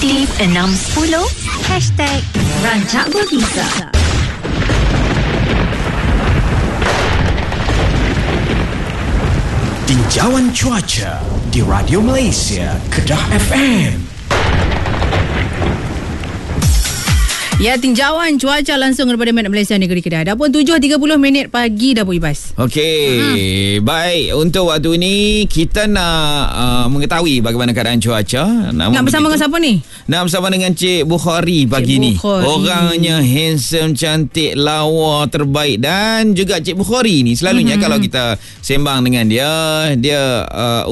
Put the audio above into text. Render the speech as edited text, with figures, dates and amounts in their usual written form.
Aktif 610 #Rancak Berbisa. Tinjauan cuaca di Radio Malaysia Kedah FM. Ya, tinjauan cuaca langsung daripada Met Malaysia Negeri Kedah. Dah pun 7.30 pagi dah pun, Ibas. Okey, baik. Untuk waktu ni kita nak mengetahui bagaimana keadaan cuaca. Nak bersama dengan siapa ni? Nak bersama dengan Cik Bukhari pagi ni. Orangnya handsome, cantik, lawa, terbaik. Dan juga Cik Bukhari ni selalunya kalau kita sembang dengan dia